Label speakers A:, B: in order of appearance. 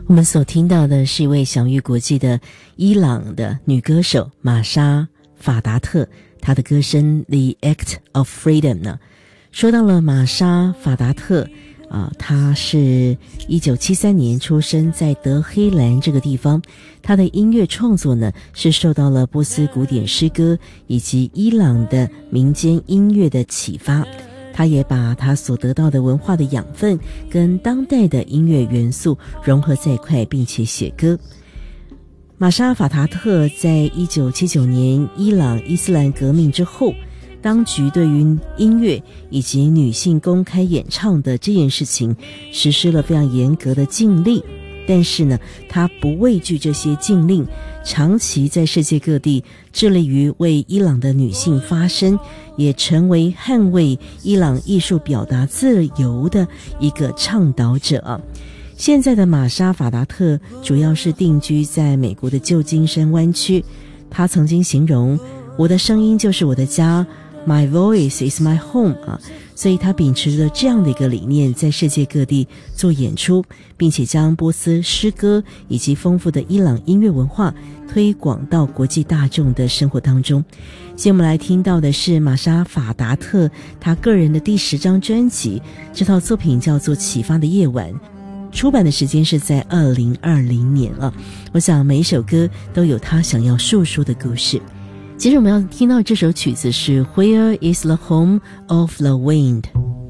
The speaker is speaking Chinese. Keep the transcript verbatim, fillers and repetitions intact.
A: 我们所听到的是一位享誉国际的伊朗的女歌手玛莎法达特，她的歌声 The Act of Freedom 呢。说到了玛莎法达特啊，她是一九七三年出生在德黑兰这个地方。她的音乐创作呢，是受到了波斯古典诗歌以及伊朗的民间音乐的启发。他也把他所得到的文化的养分跟当代的音乐元素融合在一块，并且写歌。玛莎法达特在一九七九年伊朗伊斯兰革命之后，当局对于音乐以及女性公开演唱的这件事情实施了非常严格的禁令，但是呢，他不畏惧这些禁令，长期在世界各地致力于为伊朗的女性发声，也成为捍卫伊朗艺术表达自由的一个倡导者啊。现在的玛莎法达特主要是定居在美国的旧金山湾区。她曾经形容，我的声音就是我的家， My voice is my home 啊，所以他秉持着这样的一个理念，在世界各地做演出，并且将波斯诗歌以及丰富的伊朗音乐文化推广到国际大众的生活当中。现在我们来听到的是玛莎法达特他个人的第十张专辑，这套作品叫做《启发的夜晚》，出版的时间是在二零二零年啊。我想每一首歌都有他想要述说的故事。接着我们要听到这首曲子是 Where is the home of the wind？